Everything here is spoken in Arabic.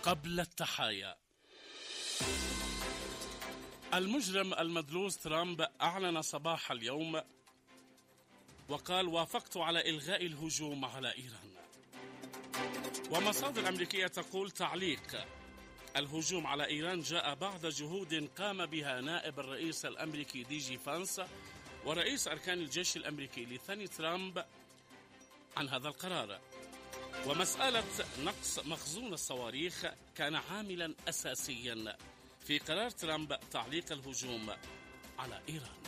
قبل التحايا. المجرم المدلوس ترامب أعلن صباح اليوم وقال: وافقت على إلغاء الهجوم على إيران. ومصادر أمريكية تقول تعليق الهجوم على إيران جاء بعد جهود قام بها نائب الرئيس الأمريكي دي جي فانس ورئيس أركان الجيش الأمريكي لثني ترامب عن هذا القرار. ومسألة نقص مخزون الصواريخ كان عاملا أساسيا في قرار ترامب تعليق الهجوم على إيران.